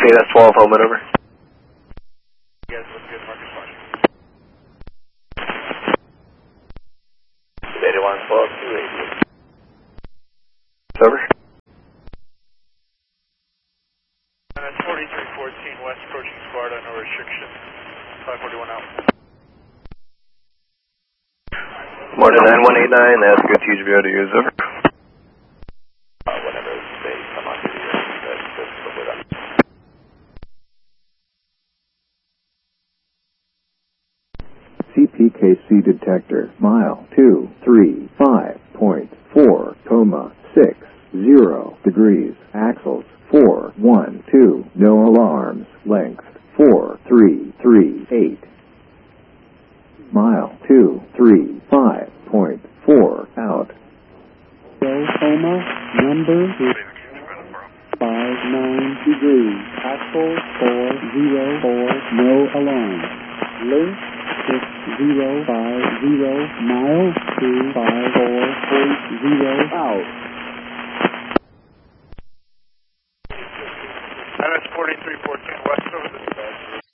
that's 12, Helmet over. You guys look good, Marcus Washington. 81, 12, 280. Over. That's 4314 West, approaching Sparta, no restriction. 541 out. Morning 9189, that's good TGBO to use, over. Whenever they come on to the CPKC detector, mile 235.4, 60 axles 412, no alarms, length 4338. Mile 235.4 out. Homa, number 59 degrees, axle 404, no alarm, length 6050, mile 254.0 out. MS 4314 West, over the